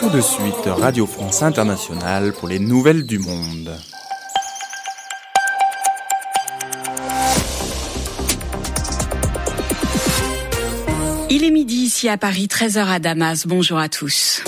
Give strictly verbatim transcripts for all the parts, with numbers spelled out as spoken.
Tout de suite, Radio France Internationale pour les nouvelles du monde. Il est midi ici à Paris, treize heures à Damas. Bonjour à tous.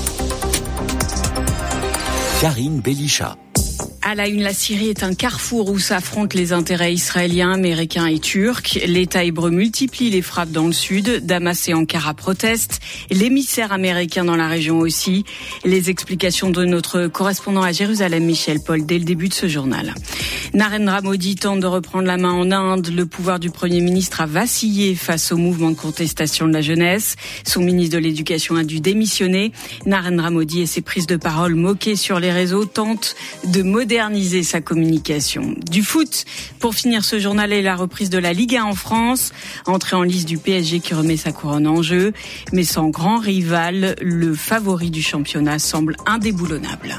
Karine Bélichat. À la une, la Syrie est un carrefour où s'affrontent les intérêts israéliens, américains et turcs. L'État hébreu multiplie les frappes dans le sud. Damas et Ankara protestent. L'émissaire américain dans la région aussi. Les explications de notre correspondant à Jérusalem, Michel Paul, dès le début de ce journal. Narendra Modi tente de reprendre la main en Inde. Le pouvoir du Premier ministre a vacillé face au mouvement de contestation de la jeunesse. Son ministre de l'Éducation a dû démissionner. Narendra Modi et ses prises de parole moquées sur les réseaux tentent de moderniser moderniser sa communication. Du foot, pour finir ce journal, et la reprise de la Ligue un en France. Entrée en lice du P S G qui remet sa couronne en jeu. Mais sans grand rival, le favori du championnat semble indéboulonnable.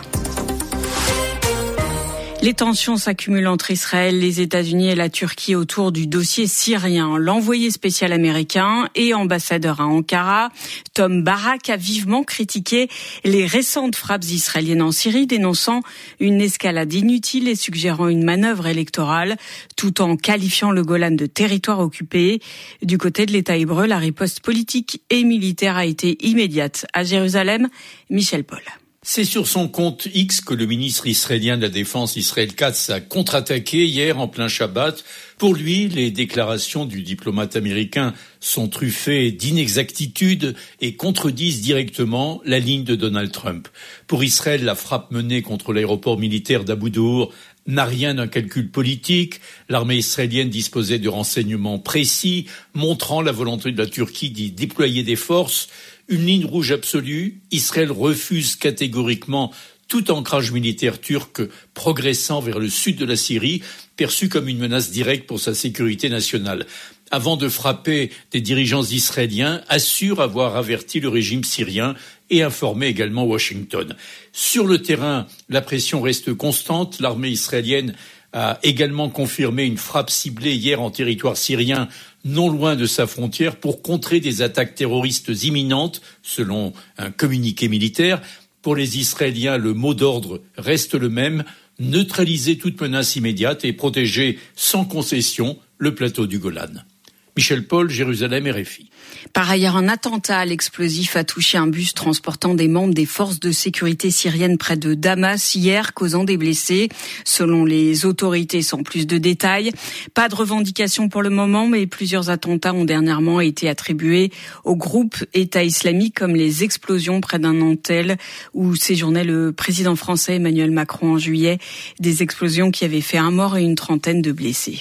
Les tensions s'accumulent entre Israël, les États-Unis et la Turquie autour du dossier syrien. L'envoyé spécial américain et ambassadeur à Ankara, Tom Barak, a vivement critiqué les récentes frappes israéliennes en Syrie, dénonçant une escalade inutile et suggérant une manœuvre électorale, tout en qualifiant le Golan de territoire occupé. Du côté de l'État hébreu, la riposte politique et militaire a été immédiate. À Jérusalem, Michel Paul. C'est sur son compte X que le ministre israélien de la Défense, Israël Katz, a contre-attaqué hier en plein Shabbat. Pour lui, les déclarations du diplomate américain sont truffées d'inexactitudes et contredisent directement la ligne de Donald Trump. Pour Israël, la frappe menée contre l'aéroport militaire d'Abu Dour n'a rien d'un calcul politique. L'armée israélienne disposait de renseignements précis, montrant la volonté de la Turquie d'y déployer des forces. Une ligne rouge absolue, Israël refuse catégoriquement tout ancrage militaire turc progressant vers le sud de la Syrie, perçu comme une menace directe pour sa sécurité nationale. Avant de frapper, des dirigeants israéliens assurent avoir averti le régime syrien et informé également Washington. Sur le terrain, la pression reste constante. L'armée israélienne a également confirmé une frappe ciblée hier en territoire syrien, non loin de sa frontière, pour contrer des attaques terroristes imminentes, selon un communiqué militaire. Pour les Israéliens, le mot d'ordre reste le même, neutraliser toute menace immédiate et protéger sans concession le plateau du Golan. Michel Paul, Jérusalem, R F I. Par ailleurs, un attentat à l'explosif a touché un bus transportant des membres des forces de sécurité syriennes près de Damas hier, causant des blessés. Selon les autorités, sans plus de détails, pas de revendication pour le moment, mais plusieurs attentats ont dernièrement été attribués au groupe État islamique, comme les explosions près d'un hôtel où séjournait le président français Emmanuel Macron en juillet. Des explosions qui avaient fait un mort et une trentaine de blessés.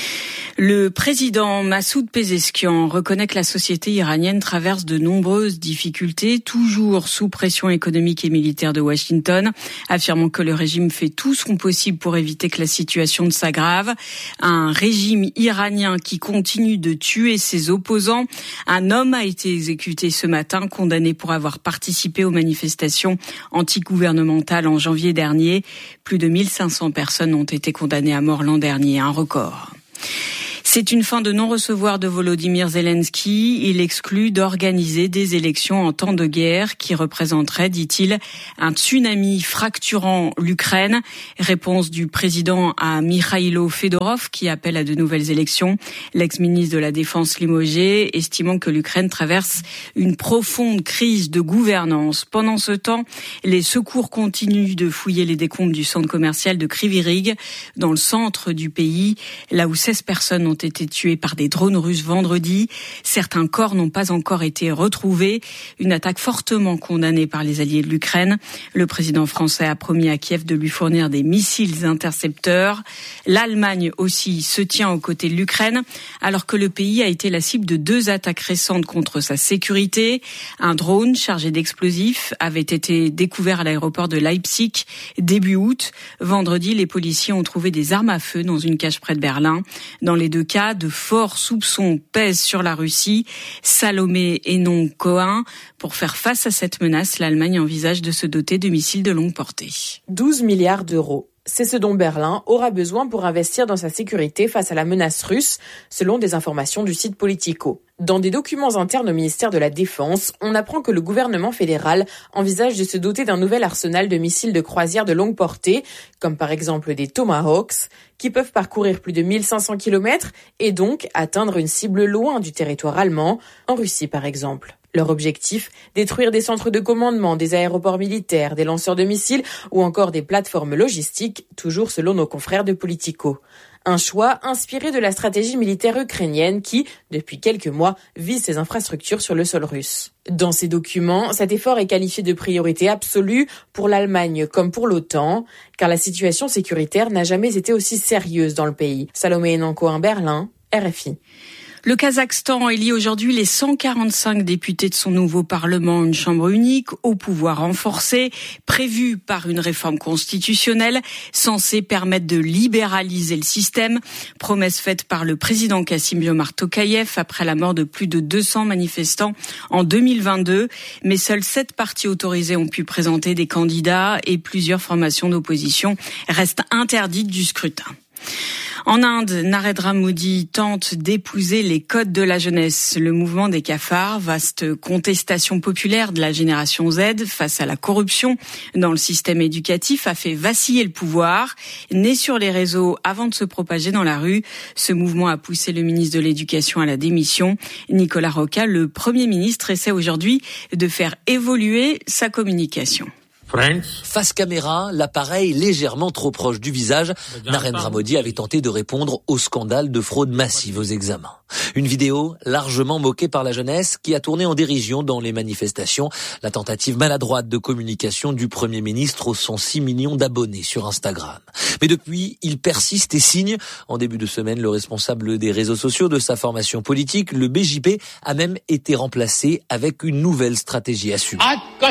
Le président Massoud Pezeshkian reconnaît que la société iranienne traverse de nombreuses difficultés, toujours sous pression économique et militaire de Washington, affirmant que le régime fait tout son possible pour éviter que la situation ne s'aggrave. Un régime iranien qui continue de tuer ses opposants. Un homme a été exécuté ce matin, condamné pour avoir participé aux manifestations antigouvernementales en janvier dernier. Plus de mille cinq cents personnes ont été condamnées à mort l'an dernier, un record. C'est une fin de non-recevoir de Volodymyr Zelensky. Il exclut d'organiser des élections en temps de guerre qui représenteraient, dit-il, un tsunami fracturant l'Ukraine. Réponse du président à Mikhailo Fedorov qui appelle à de nouvelles élections. L'ex-ministre de la Défense limogé, estimant que l'Ukraine traverse une profonde crise de gouvernance. Pendant ce temps, les secours continuent de fouiller les décombres du centre commercial de Kryvyi Rih, dans le centre du pays, là où seize personnes ont été tués par des drones russes vendredi. Certains corps n'ont pas encore été retrouvés. Une attaque fortement condamnée par les alliés de l'Ukraine. Le président français a promis à Kiev de lui fournir des missiles intercepteurs. L'Allemagne aussi se tient aux côtés de l'Ukraine, alors que le pays a été la cible de deux attaques récentes contre sa sécurité. Un drone chargé d'explosifs avait été découvert à l'aéroport de Leipzig début août. Vendredi, les policiers ont trouvé des armes à feu dans une cage près de Berlin. Dans les deux cas, de forts soupçons pèsent sur la Russie. Salomé et non Cohen. Pour faire face à cette menace, l'Allemagne envisage de se doter de missiles de longue portée. douze milliards d'euros. C'est ce dont Berlin aura besoin pour investir dans sa sécurité face à la menace russe, selon des informations du site Politico. Dans des documents internes au ministère de la Défense, on apprend que le gouvernement fédéral envisage de se doter d'un nouvel arsenal de missiles de croisière de longue portée, comme par exemple des Tomahawks, qui peuvent parcourir plus de mille cinq cents kilomètres et donc atteindre une cible loin du territoire allemand, en Russie par exemple. Leur objectif, détruire des centres de commandement, des aéroports militaires, des lanceurs de missiles ou encore des plateformes logistiques, toujours selon nos confrères de Politico. Un choix inspiré de la stratégie militaire ukrainienne qui, depuis quelques mois, vise ses infrastructures sur le sol russe. Dans ces documents, cet effort est qualifié de priorité absolue pour l'Allemagne comme pour l'OTAN, car la situation sécuritaire n'a jamais été aussi sérieuse dans le pays. Salomé Enanko, Berlin, R F I. Le Kazakhstan élit aujourd'hui les cent quarante-cinq députés de son nouveau parlement, une chambre unique au pouvoir renforcé, prévue par une réforme constitutionnelle censée permettre de libéraliser le système, promesse faite par le président Kassym-Jomart Tokayev après la mort de plus de deux cents manifestants en deux mille vingt-deux. Mais seuls sept partis autorisés ont pu présenter des candidats et plusieurs formations d'opposition restent interdites du scrutin. En Inde, Narendra Modi tente d'épouser les codes de la jeunesse. Le mouvement des cafards, vaste contestation populaire de la génération Z face à la corruption dans le système éducatif, a fait vaciller le pouvoir. Né sur les réseaux avant de se propager dans la rue, ce mouvement a poussé le ministre de l'Éducation à la démission. Nicolas Rocca, le Premier ministre, essaie aujourd'hui de faire évoluer sa communication. Face caméra, l'appareil légèrement trop proche du visage, Narendra Modi avait tenté de répondre au scandale de fraude massive aux examens. Une vidéo largement moquée par la jeunesse qui a tourné en dérision dans les manifestations, la tentative maladroite de communication du Premier ministre aux cent six millions d'abonnés sur Instagram. Mais depuis, il persiste et signe. En début de semaine, le responsable des réseaux sociaux de sa formation politique, le B J P, a même été remplacé avec une nouvelle stratégie assumée.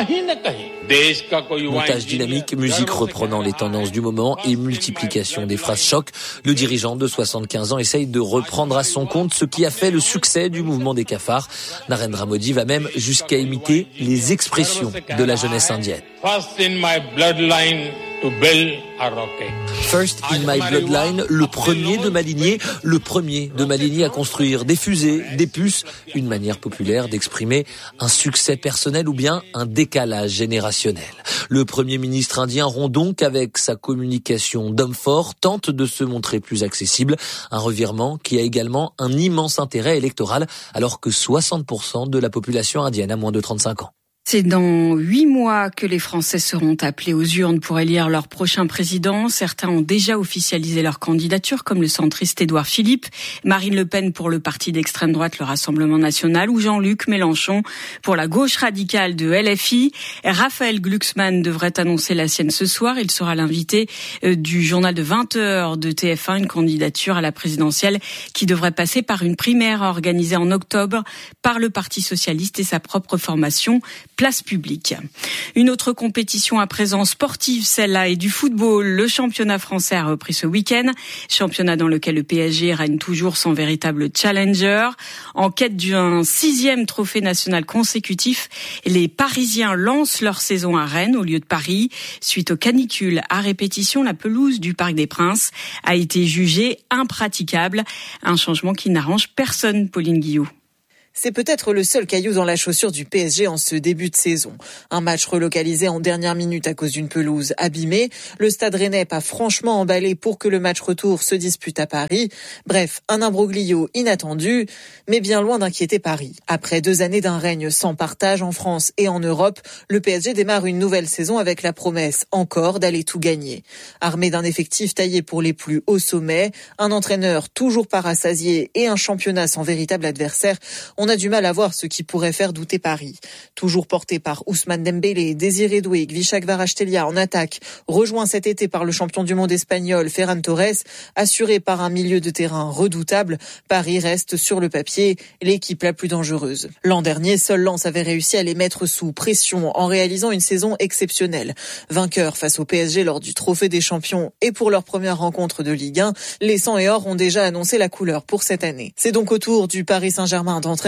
Montage dynamique, musique reprenant les tendances du moment et multiplication des phrases choc. Le dirigeant de soixante-quinze ans essaye de reprendre à son compte ce qui a fait le succès du mouvement des cafards. Narendra Modi va même jusqu'à imiter les expressions de la jeunesse indienne. First in my bloodline to build a rocket. First in my bloodline, le premier de ma lignée, le premier de ma lignée à construire des fusées, des puces, une manière populaire d'exprimer un succès personnel ou bien un décalage générationnel. Le Premier ministre indien rompt donc avec sa communication d'homme fort, tente de se montrer plus accessible, un revirement qui a également un immense intérêt électoral alors que soixante pour cent de la population indienne a moins de trente-cinq ans. C'est dans huit mois que les Français seront appelés aux urnes pour élire leur prochain président. Certains ont déjà officialisé leur candidature, comme le centriste Édouard Philippe, Marine Le Pen pour le parti d'extrême droite, le Rassemblement national, ou Jean-Luc Mélenchon pour la gauche radicale de L F I. Raphaël Glucksmann devrait annoncer la sienne ce soir. Il sera l'invité du journal de vingt heures de T F un, une candidature à la présidentielle qui devrait passer par une primaire organisée en octobre par le Parti socialiste et sa propre formation Place publique. Une autre compétition à présent sportive, celle-là, est du football. Le championnat français a repris ce week-end. Championnat dans lequel le P S G règne toujours sans véritable challenger. En quête d'un sixième trophée national consécutif, les Parisiens lancent leur saison à Rennes au lieu de Paris. Suite aux canicules à répétition, la pelouse du Parc des Princes a été jugée impraticable. Un changement qui n'arrange personne, Pauline Guillot. C'est peut-être le seul caillou dans la chaussure du P S G en ce début de saison. Un match relocalisé en dernière minute à cause d'une pelouse abîmée. Le Stade Rennais pas franchement emballé pour que le match retour se dispute à Paris. Bref, un imbroglio inattendu, mais bien loin d'inquiéter Paris. Après deux années d'un règne sans partage en France et en Europe, le P S G démarre une nouvelle saison avec la promesse encore d'aller tout gagner. Armé d'un effectif taillé pour les plus hauts sommets, un entraîneur toujours pas rassasié et un championnat sans véritable adversaire, on a du mal à voir ce qui pourrait faire douter Paris. Toujours porté par Ousmane Dembélé, Désiré Doué, Gvicha Kvaratskhelia en attaque, rejoint cet été par le champion du monde espagnol Ferran Torres, assuré par un milieu de terrain redoutable, Paris reste sur le papier l'équipe la plus dangereuse. L'an dernier, seul Lens avait réussi à les mettre sous pression en réalisant une saison exceptionnelle. Vainqueur face au P S G lors du Trophée des Champions et pour leur première rencontre de Ligue un, les Sang et Or ont déjà annoncé la couleur pour cette année. C'est donc au tour du Paris Saint-Germain d'entrer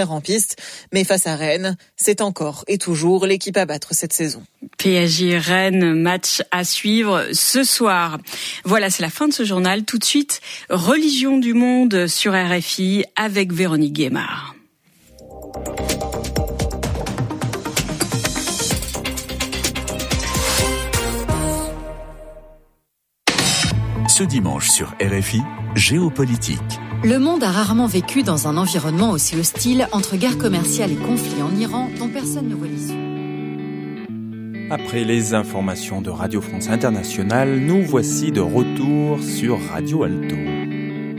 contraire en piste. Mais face à Rennes, c'est encore et toujours l'équipe à battre cette saison. P S G Rennes, match à suivre ce soir. Voilà, c'est la fin de ce journal. Tout de suite, Religion du monde sur R F I avec Véronique Guémard. Ce dimanche sur R F I, géopolitique. Le monde a rarement vécu dans un environnement aussi hostile entre guerre commerciale et conflit en Iran dont personne ne voit l'issue. Après les informations de Radio France Internationale, nous voici de retour sur Radio Alto.